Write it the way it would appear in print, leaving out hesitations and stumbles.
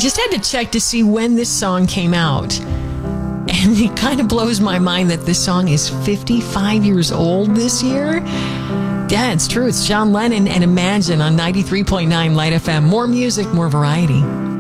just had to check to see when this song came out. And it kind of blows my mind that this song is 55 years old this year. Yeah, it's true. It's John Lennon and Imagine on 93.9 Light FM. More music, more variety.